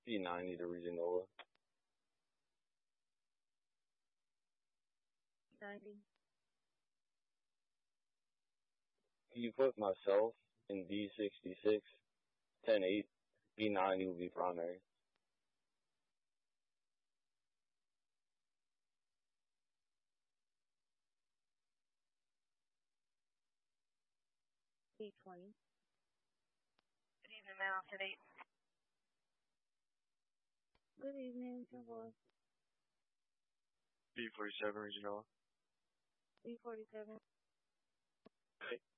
B90 to Regionola. 90. You put myself in D66, 10-8, B90 will be primary. B20. Good evening, man. Off to date. Good evening, Timberwolves. B47 Regionola. B47. Okay.